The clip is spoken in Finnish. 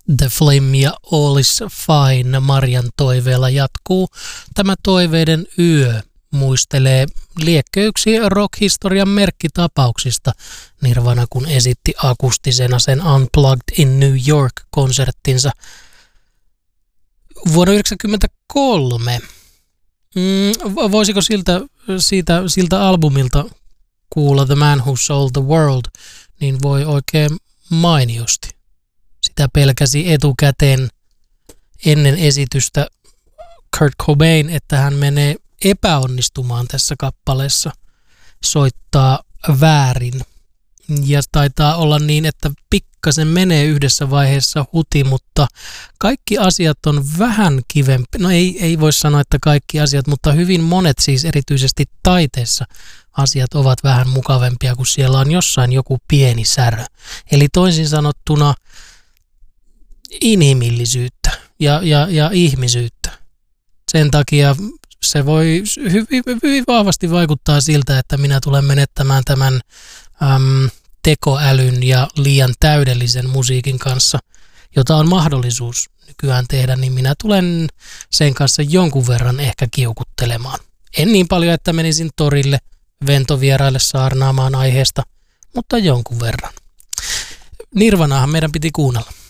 The Flame ja All is Fine Marian toiveella jatkuu. Tämä toiveiden yö muistelee liekköyksiä rock-historian merkkitapauksista Nirvana, kun esitti akustisena sen Unplugged in New York-konserttinsa vuonna 1993. Voisiko siltä albumilta kuulla The Man Who Sold the World, niin voi oikein mainiosti. Sitä pelkäsi etukäteen ennen esitystä Kurt Cobain, että hän menee epäonnistumaan tässä kappaleessa, soittaa väärin. Ja taitaa olla niin, että pikkasen menee yhdessä vaiheessa huti, mutta kaikki asiat on vähän kivempi. No ei voi sanoa, että kaikki asiat, mutta hyvin monet siis erityisesti taiteessa asiat ovat vähän mukavempia, kun siellä on jossain joku pieni särö. Eli toisin sanottuna inhimillisyyttä ja ihmisyyttä. Sen takia se voi hyvin vahvasti vaikuttaa siltä, että minä tulen menettämään tämän tekoälyn ja liian täydellisen musiikin kanssa, jota on mahdollisuus nykyään tehdä, niin minä tulen sen kanssa jonkun verran ehkä kiukuttelemaan. En niin paljon, että menisin torille ventovieraille saarnaamaan aiheesta, mutta jonkun verran. Nirvanaahan meidän piti kuunnella.